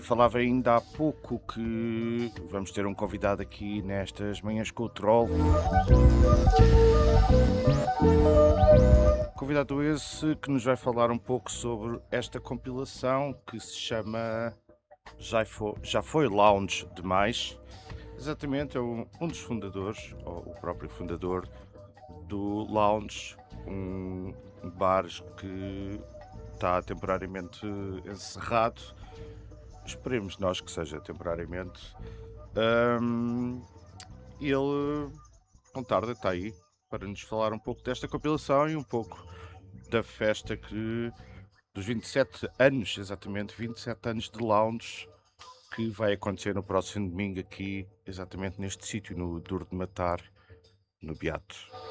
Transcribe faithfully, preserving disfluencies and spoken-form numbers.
falava ainda há pouco que vamos ter um convidado aqui nestas manhãs com o Troll. Convidado esse que nos vai falar um pouco sobre esta compilação que se chama Já Foi, Já Foi Lounge Demais. Exatamente, é um, um dos fundadores, ou o próprio fundador do Lounge, um bar que está temporariamente encerrado. Esperemos nós que seja temporariamente. Ahm, e ele, com tarde, está aí para nos falar um pouco desta compilação e um pouco da festa que dos vinte e sete anos, exatamente, vinte e sete anos de Lounge, que vai acontecer no próximo domingo aqui, exatamente neste sítio, no Duro de Matar, no Beato.